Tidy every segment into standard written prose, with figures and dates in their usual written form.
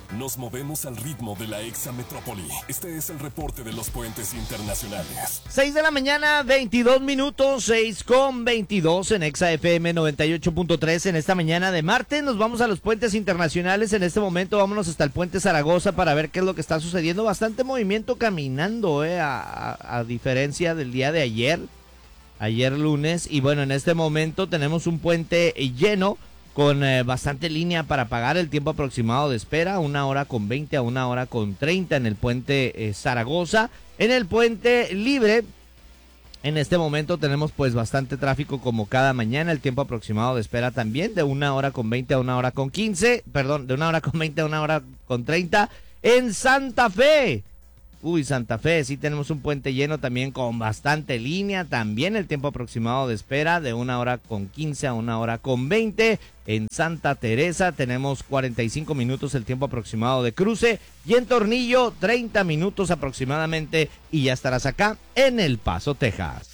Nos movemos al ritmo de la exametrópoli. Este es el reporte de los puentes internacionales. 6 de la mañana, 22 minutos, 6:22 en Exa FM 98.3 en esta mañana de martes. Nos vamos a los puentes internacionales. En este momento vámonos hasta el puente Zaragoza para ver qué es lo que está sucediendo. Bastante movimiento caminando, a diferencia del día de ayer lunes. Y bueno, en este momento tenemos un puente lleno con bastante línea para pagar. El tiempo aproximado de espera, 1:20 a 1:30 en el puente Zaragoza. En el puente Libre, en este momento tenemos pues bastante tráfico como cada mañana. El tiempo aproximado de espera también de 1:20 a 1:15, perdón, de 1:20 a 1:30 en Santa Fe. Santa Fe, sí tenemos un puente lleno también con bastante línea. También el tiempo aproximado de espera de 1:15 a 1:20. En Santa Teresa tenemos 45 minutos el tiempo aproximado de cruce. Y en Tornillo, 30 minutos aproximadamente. Y ya estarás acá en El Paso, Texas.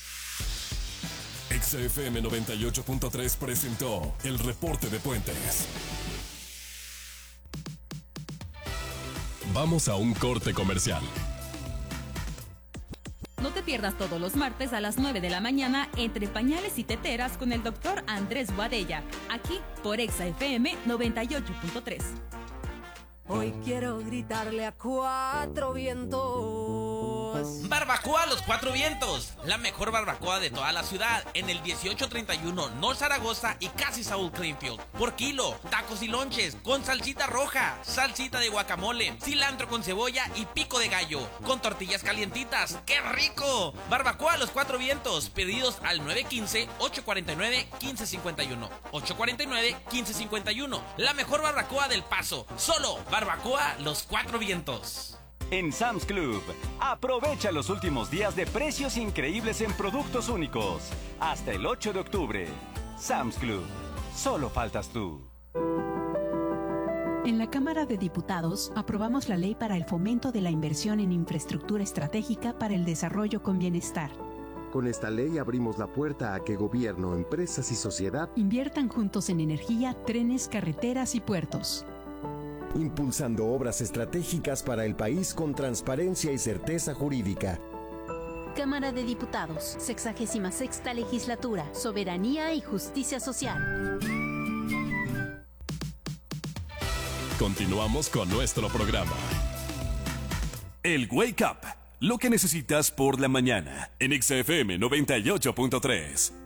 XFM 98.3 presentó el reporte de puentes. Vamos a un corte comercial. No te pierdas todos los martes a las 9 de la mañana Entre Pañales y Teteras con el doctor Andrés Boadella, aquí por Exa FM 98.3. Hoy quiero gritarle a cuatro vientos. Barbacoa Los Cuatro Vientos, la mejor barbacoa de toda la ciudad, en el 1831 North Zaragoza y casi Saúl Greenfield. Por kilo, tacos y lonches, con salsita roja, salsita de guacamole, cilantro con cebolla y pico de gallo, con tortillas calientitas. ¡Qué rico! Barbacoa Los Cuatro Vientos, pedidos al 915-849-1551. 849-1551, la mejor barbacoa del Paso, solo Barbacoa Los Cuatro Vientos. En Sam's Club, aprovecha los últimos días de precios increíbles en productos únicos. Hasta el 8 de octubre. Sam's Club, solo faltas tú. En la Cámara de Diputados aprobamos la ley para el fomento de la inversión en infraestructura estratégica para el desarrollo con bienestar. Con esta ley abrimos la puerta a que gobierno, empresas y sociedad inviertan juntos en energía, trenes, carreteras y puertos. Impulsando obras estratégicas para el país con transparencia y certeza jurídica. Cámara de Diputados, 66ª Legislatura, Soberanía y Justicia Social. Continuamos con nuestro programa. El Wake Up, lo que necesitas por la mañana, en XFM 98.3.